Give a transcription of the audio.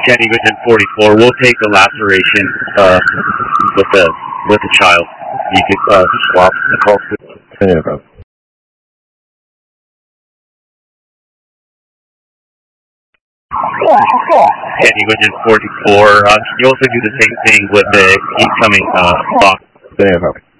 Kenny Vision 44. We'll take the laceration with the child. You could swap the call. Yeah, no problem. Kenny Vision 44. You also do the same thing with the incoming box. Yeah, no problem.